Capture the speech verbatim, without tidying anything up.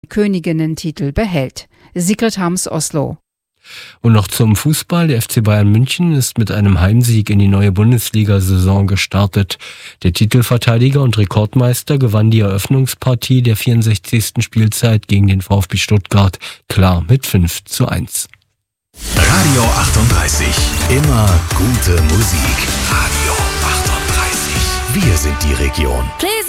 Königinnentitel behält. Sigrid Harms, Oslo. Und noch zum Fußball. Der F C Bayern München ist mit einem Heimsieg in die neue Bundesliga-Saison gestartet. Der Titelverteidiger und Rekordmeister gewann die Eröffnungspartie der vierundsechzigsten Spielzeit gegen den VfB Stuttgart klar mit fünf zu eins. Radio achtunddreißig. Immer gute Musik. Radio achtunddreißig. Wir sind die Region.